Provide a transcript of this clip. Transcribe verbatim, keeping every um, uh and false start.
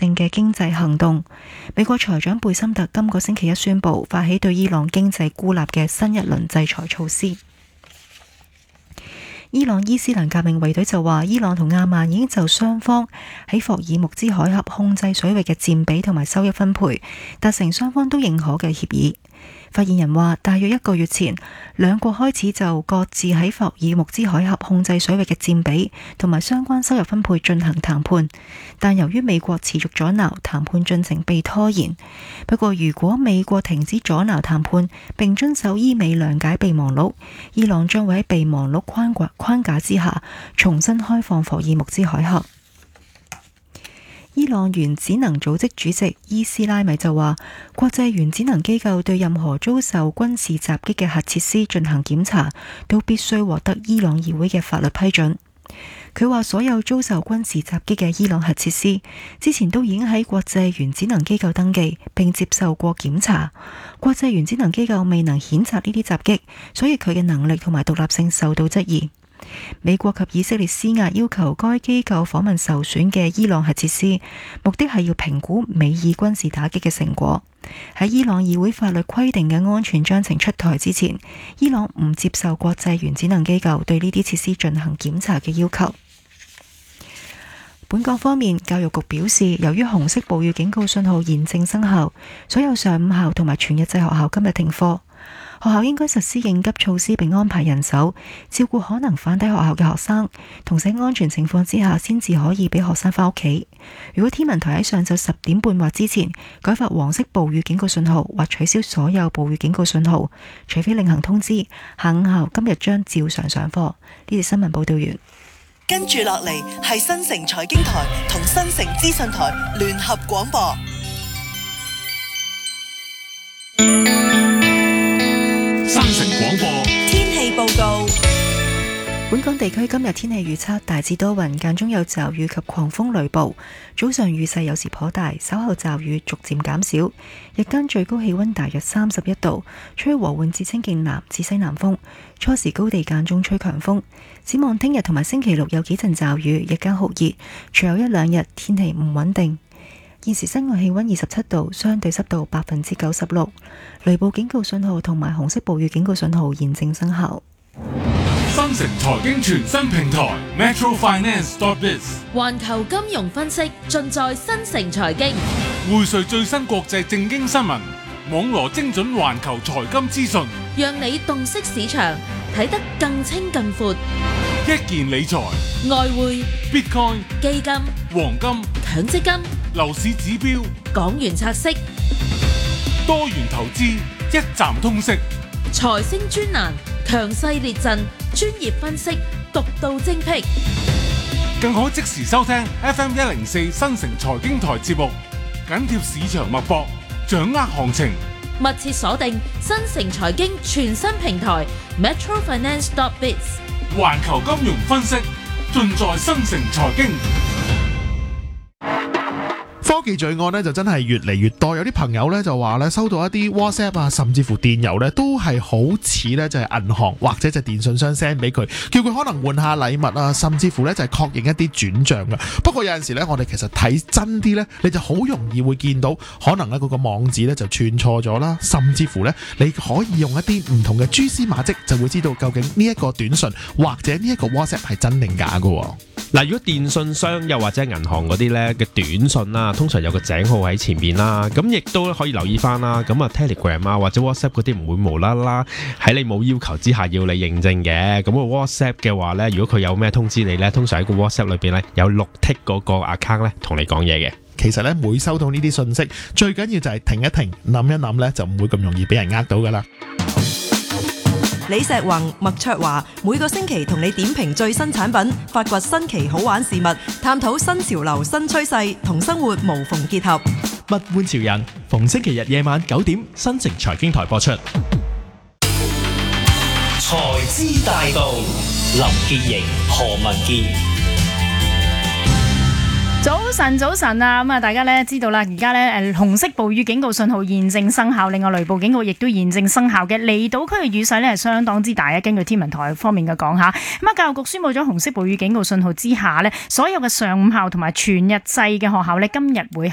性嘅經濟行動。美國財長貝森特今個星期一宣布發起對伊朗經濟孤立嘅新一輪制裁措施。伊朗伊斯蘭革命衛隊就話，伊朗同阿曼已經就雙方喺霍爾木茲海峽控制水域嘅佔比同埋收益分配達成雙方都認可嘅協議。發言人話，大約一個月前，兩國開始就各自喺霍爾木茲海峽控制水域嘅佔比同埋相關收入分配進行談判，但由於美國持續阻撓，談判進程被拖延。不過，如果美國停止阻撓談判並遵守伊美諒解備忘錄，伊朗將會喺備忘錄框架框架之下重新開放霍爾木茲海峽。伊朗原子能組織主席伊斯拉米就話，國際原子能機構對任何遭受軍事襲擊嘅核設施進行檢查，都必須獲得伊朗議會嘅法律批准。佢話，所有遭受軍事襲擊嘅伊朗核設施之前都已經喺國際原子能機構登記並接受過檢查。國際原子能機構未能譴責呢啲襲擊，所以佢嘅能力同埋獨立性受到質疑。美國及以色列施壓要求該機構訪問受損嘅伊朗核設施，目的係要評估美伊軍事打擊嘅成果。喺伊朗議會法律規定嘅安全章程出台之前，伊朗唔接受國際原子能機構對呢啲設施進行檢查嘅要求。本港方面，教育局表示，由於紅色暴雨警告信號現正生效，所有上午校同埋全日制學校今日停課。學校應該實施應急措施並安排人手照顧可能返抵學校嘅學生，同時喺安全情況之下先至可以俾學生返屋企。如果天文台喺上晝十點半或之前改發黃色暴雨警告信號或取消所有暴雨警告信號，除非另行通知，下午校今日將照常上課。呢節新聞報道完。 跟住落嚟係新城財經台同新城資訊台聯合廣播。 新城廣播天氣報告。 本港地區今日天氣預測大致多雲，間中有驟雨及狂風雷暴，早上雨勢有時頗大，稍後驟雨逐漸減少。日間最高氣溫大約三十一度，吹和緩至清勁南至西南風，初時高地間中吹強風。展望聽日同埋星期六有幾陣驟雨，日間酷熱，隨後一兩日天氣唔穩定。現時室外氣溫二十七度，相對濕度百分之九十六，雷暴警告信號同埋紅色暴雨警告信號現正生效。 新城財經全新平台 Metro Finance dot biz， 環球金融分析盡在新城財經， 匯萃最新國際政經新聞，網羅精準環球財金資訊， 讓你洞悉市場，睇得更清更闊。 一件理財、 外匯、 Bitcoin、 基金、 黃金、 強積金、 樓市指標、 港元拆息、 多元投資，一站通識。 財星專欄，強勢列陣，專業分析，獨到精闢。 更可即時收聽 F M 一零四新城財經台節目，緊貼市場脈搏，掌握行情。 密切鎖定新城財經全新平台 Metro Finance dot biz， 環球金融分析盡在新城財經。 科技罪案咧就真係越嚟越多，有啲朋友咧就話咧收到一啲 WhatsApp 啊，甚至乎電郵咧都係好似咧就係銀行或者就電信商 send 俾佢，叫佢可能換下禮物啊，甚至乎咧就係確認一啲轉賬嘅。不過有陣時咧，我哋其實睇真啲咧，你就好容易會見到可能咧嗰個網址咧就串錯咗啦，甚至乎咧你可以用一啲唔同嘅蛛絲馬跡，就會知道究竟呢一個短信或者呢一個 WhatsApp 係真定假嘅。 嗱，如果電信商又或者銀行嗰啲咧嘅短信啦，通常有個井號喺前面啦，咁亦都可以留意翻啦。咁啊 Telegram 啊或者 WhatsApp 嗰啲唔會無啦啦喺你冇要求之下要你認證嘅。咁個 WhatsApp 嘅話咧，如果佢有咩通知你咧，通常喺個 WhatsApp 裏邊咧有綠剔嗰個 account 咧同你講嘢嘅。 其實咧每收到呢啲信息，最緊要就係停一停，諗一諗咧，就唔會咁容易俾人呃到噶啦。 李石宏、麥卓華每個星期同你點評最新產品，發掘新奇好玩事物，探討新潮流新趨勢，同生活無縫結合。 物玩潮人，逢星期日夜晚九點，新城財經台播出。 財資大道，林潔瑩、何文傑。 早晨，早晨啊！咁啊，大家咧知道啦，而家咧誒紅色暴雨警告信號現正生效，另外雷暴警告亦都現正生效嘅。離島區嘅雨勢咧係相當之大啊！根據天文台方面嘅講下，咁啊，教育局宣布咗紅色暴雨警告信號之下咧，所有嘅上午校同埋全日制嘅學校咧今日會